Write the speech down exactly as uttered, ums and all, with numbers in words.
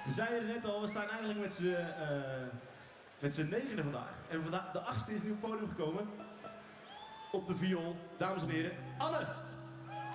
We zeiden net al, we staan eigenlijk met z'n uh, met z'n negenen vandaag. En vandaag, de achtste is nu op het podium gekomen. Op de viool, dames en heren, Anne!